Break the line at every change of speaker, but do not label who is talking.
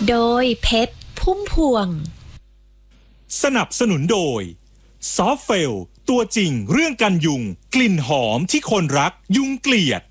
โดยเพชรพุ่มพวง
สนับสนุนโดยซอฟเฟลตัวจริงเรื่องกันยุงกลิ่นหอมที่คนรักยุงเกลียด